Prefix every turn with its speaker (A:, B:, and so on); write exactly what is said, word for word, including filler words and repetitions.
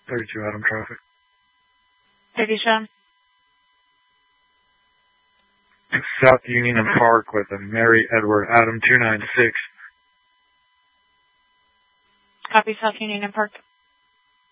A: thirty-two Adam traffic.
B: thirty, Sean.
A: South Union and Park with a Mary Edward Adam two nine six.
B: Copy, South Union and Park.